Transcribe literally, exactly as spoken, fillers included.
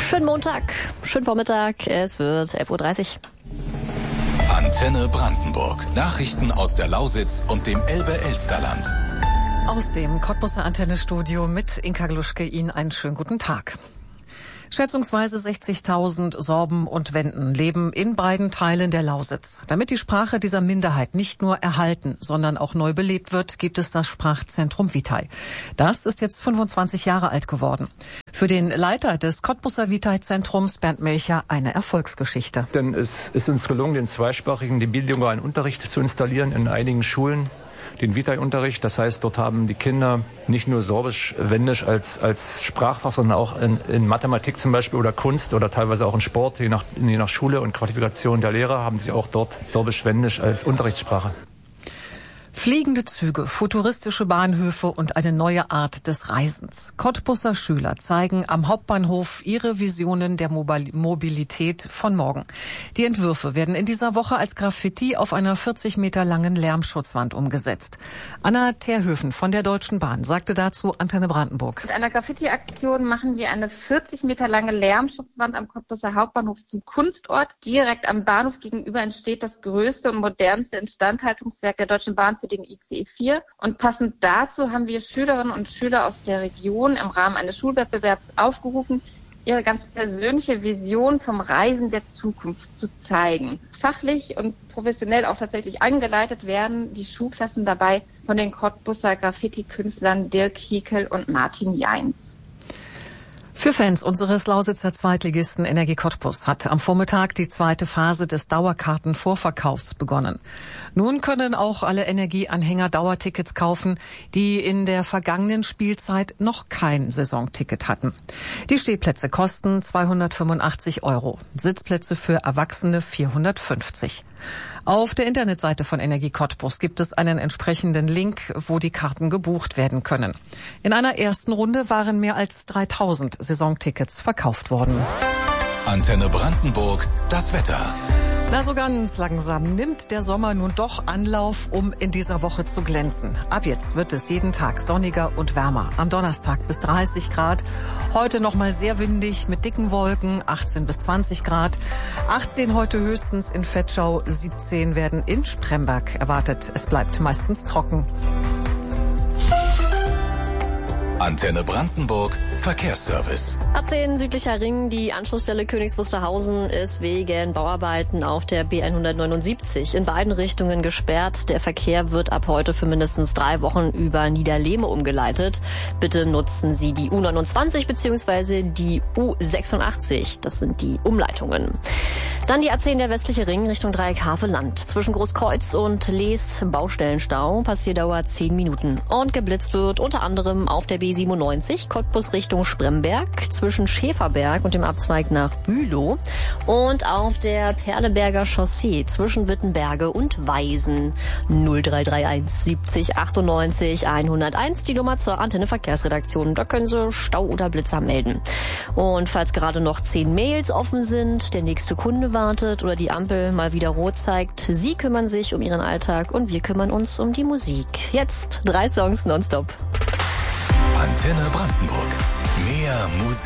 Schönen Montag, schönen Vormittag, es wird elf Uhr dreißig. Antenne Brandenburg. Nachrichten aus der Lausitz und dem Elbe-Elsterland. Aus dem Cottbuser Antennestudio mit Inka Gluschke Ihnen einen schönen guten Tag. Schätzungsweise sechzigtausend Sorben und Wenden leben in beiden Teilen der Lausitz. Damit die Sprache dieser Minderheit nicht nur erhalten, sondern auch neu belebt wird, gibt es das Sprachzentrum Vitai. Das ist jetzt fünfundzwanzig Jahre alt geworden. Für den Leiter des Cottbuser Vitai-Zentrums, Bernd Melcher, eine Erfolgsgeschichte. Denn es ist uns gelungen, den zweisprachigen, den bilingualen Unterricht zu installieren in einigen Schulen. Den Vitai-Unterricht, das heißt, dort haben die Kinder nicht nur Sorbisch-Wendisch als, als Sprachfach, sondern auch in, in Mathematik zum Beispiel oder Kunst oder teilweise auch in Sport, je nach, je nach Schule und Qualifikation der Lehrer, haben sie auch dort Sorbisch-Wendisch als Unterrichtssprache. Fliegende Züge, futuristische Bahnhöfe und eine neue Art des Reisens. Cottbuser Schüler zeigen am Hauptbahnhof ihre Visionen der Mobilität von morgen. Die Entwürfe werden in dieser Woche als Graffiti auf einer vierzig Meter langen Lärmschutzwand umgesetzt. Anna Terhöfen von der Deutschen Bahn sagte dazu Antenne Brandenburg. Mit einer Graffiti-Aktion machen wir eine vierzig Meter lange Lärmschutzwand am Cottbuser Hauptbahnhof zum Kunstort. Direkt am Bahnhof gegenüber entsteht das größte und modernste Instandhaltungswerk der Deutschen Bahn für den I C E vier. Und passend dazu haben wir Schülerinnen und Schüler aus der Region im Rahmen eines Schulwettbewerbs aufgerufen, ihre ganz persönliche Vision vom Reisen der Zukunft zu zeigen. Fachlich und professionell auch tatsächlich angeleitet werden die Schulklassen dabei von den Cottbuser Graffiti-Künstlern Dirk Hiekel und Martin Jainz. Für Fans unseres Lausitzer Zweitligisten Energie Cottbus hat am Vormittag die zweite Phase des Dauerkartenvorverkaufs begonnen. Nun können auch alle Energieanhänger Dauertickets kaufen, die in der vergangenen Spielzeit noch kein Saisonticket hatten. Die Stehplätze kosten zweihundertfünfundachtzig Euro, Sitzplätze für Erwachsene vierhundertfünfzig. Auf der Internetseite von Energie Cottbus gibt es einen entsprechenden Link, wo die Karten gebucht werden können. In einer ersten Runde waren mehr als dreitausend Saisontickets verkauft worden. Antenne Brandenburg, das Wetter. Na, so ganz langsam nimmt der Sommer nun doch Anlauf, um in dieser Woche zu glänzen. Ab jetzt wird es jeden Tag sonniger und wärmer. Am Donnerstag bis dreißig Grad. Heute noch mal sehr windig mit dicken Wolken, achtzehn bis zwanzig Grad. achtzehn heute höchstens in Vetschau, siebzehn werden in Spremberg erwartet. Es bleibt meistens trocken. Antenne Brandenburg, Verkehrsservice. A zehn südlicher Ring, die Anschlussstelle Königs Wusterhausen ist wegen Bauarbeiten auf der B hundertneunundsiebzig in beiden Richtungen gesperrt. Der Verkehr wird ab heute für mindestens drei Wochen über Niederlehme umgeleitet. Bitte nutzen Sie die U neunundzwanzig bzw. die U sechsundachtzig. Das sind die Umleitungen. Dann die A zehn, der westliche Ring Richtung Dreieck Havelland. Zwischen Großkreuz und Leest Baustellenstau, Passierdauer zehn Minuten. Und geblitzt wird unter anderem auf der B siebenundneunzig, Cottbus Richtung Spremberg, zwischen Schäferberg und dem Abzweig nach Bülow. Und auf der Perleberger Chaussee zwischen Wittenberge und Weisen. null drei drei eins siebzig achtundneunzig hunderteins, die Nummer zur Antenne Verkehrsredaktion. Da können Sie Stau oder Blitzer melden. Und falls gerade noch zehn Mails offen sind, der nächste Kunde wartet oder die Ampel mal wieder rot zeigt, Sie kümmern sich um Ihren Alltag und wir kümmern uns um die Musik. Jetzt drei Songs nonstop. Antenne Brandenburg. Mehr Musik.